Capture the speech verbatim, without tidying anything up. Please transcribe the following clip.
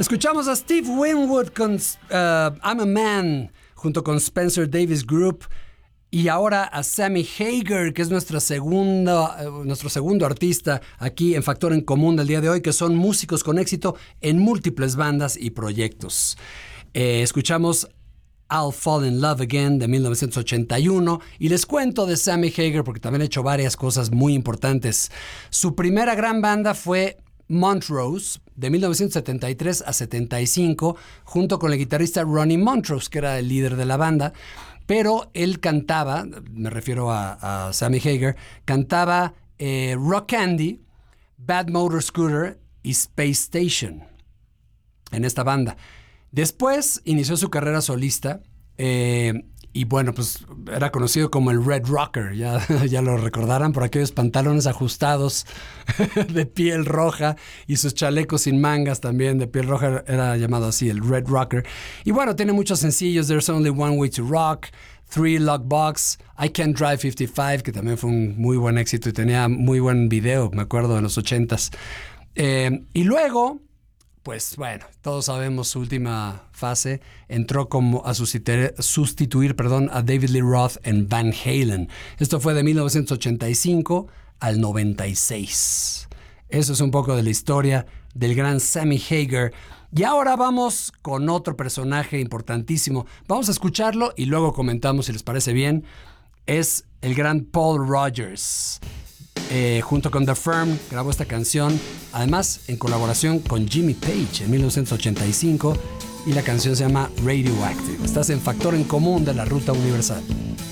Escuchamos a Steve Winwood con uh, I'm a Man junto con Spencer Davis Group y ahora a Sammy Hagar, que es nuestra segunda, uh, nuestro segundo artista aquí en Factor en Común del día de hoy, que son músicos con éxito en múltiples bandas y proyectos. Eh, escuchamos I'll Fall in Love Again de mil novecientos ochenta y uno y les cuento de Sammy Hagar porque también ha hecho varias cosas muy importantes. Su primera gran banda fue Montrose, de mil novecientos setenta y tres a setenta y cinco, junto con el guitarrista Ronnie Montrose, que era el líder de la banda, pero él cantaba, me refiero a, a Sammy Hagar, cantaba eh, Rock Candy, Bad Motor Scooter y Space Station en esta banda. Después inició su carrera solista, eh, y bueno, pues era conocido como el Red Rocker, ya, ya lo recordarán por aquellos pantalones ajustados de piel roja y sus chalecos sin mangas también de piel roja, era llamado así, el Red Rocker. Y bueno, tiene muchos sencillos, There's Only One Way to Rock, Three Lock Box, I Can't Drive cincuenta y cinco, que también fue un muy buen éxito y tenía muy buen video, me acuerdo, de los ochentas. Eh, y luego... Pues bueno, todos sabemos su última fase. Entró como a sustituir, sustituir perdón, a David Lee Roth en Van Halen. Esto fue de mil novecientos ochenta y cinco al noventa y seis. Eso es un poco de la historia del gran Sammy Hagar. Y ahora vamos con otro personaje importantísimo. Vamos a escucharlo y luego comentamos si les parece bien. Es el gran Paul Rodgers. Eh, junto con The Firm grabó esta canción, además en colaboración con Jimmy Page en mil novecientos ochenta y cinco, y la canción se llama Radioactive. Estás en Factor en Común de la Ruta Universal.